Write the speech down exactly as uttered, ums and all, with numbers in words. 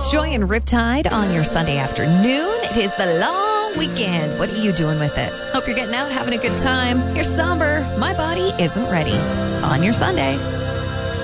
It's Joy and Riptide on your Sunday afternoon. It is the long weekend. What are you doing with it? Hope you're getting out, having a good time. You're somber. My body isn't ready. On your Sunday.